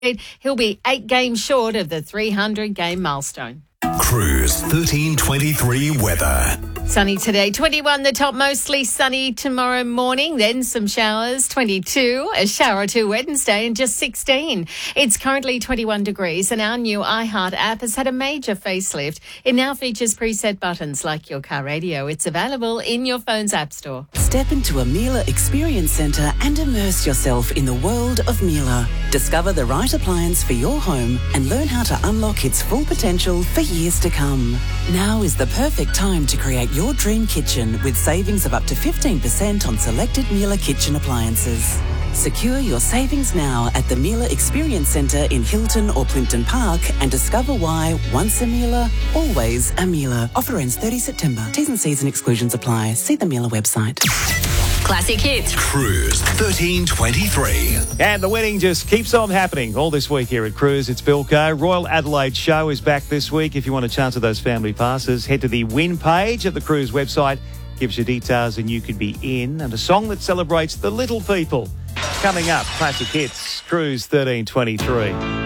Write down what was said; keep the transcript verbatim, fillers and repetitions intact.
He'll be eight games short of the three hundred game milestone. Cruise thirteen twenty-three weather. Sunny today, twenty-one the top, mostly sunny tomorrow morning, then some showers, twenty-two, a shower or two Wednesday, and just sixteen. It's currently twenty-one degrees, and our new iHeart app has had a major facelift. It now features preset buttons like your car radio. It's available in your phone's app store. Step into a Miele Experience Centre and immerse yourself in the world of Miele. Discover the right appliance for your home and learn how to unlock its full potential for years to come. Now is the perfect time to create your dream kitchen with savings of up to fifteen percent on selected Miele kitchen appliances. Secure your savings now at the Miele Experience Centre in Hilton or Plimpton Park and discover why once a Miele, always a Miele. Offer ends thirtieth September. T's and C's and exclusions apply. See the Miele website. Classic Hits. Cruise thirteen twenty-three. And the wedding just keeps on happening all this week here at Cruise. It's Bilko. Royal Adelaide Show is back this week. If you want a chance of those family passes, head to the win page of the Cruise website. Gives you details and you could be in. And a song that celebrates the little people. Coming up, Classic Hits, Cruise thirteen twenty-three.